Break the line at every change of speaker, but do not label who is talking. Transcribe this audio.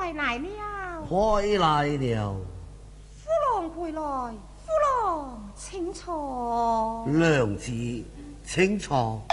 回来了，
回来了。
夫郎回来，夫郎请坐。
娘子，请坐。